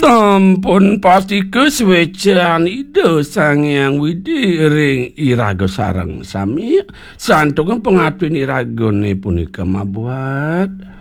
Sampun pasti kesuwecaan ide Sangyang Widi ring iraga sareng sami santungan pengatun iragane punika mabuat.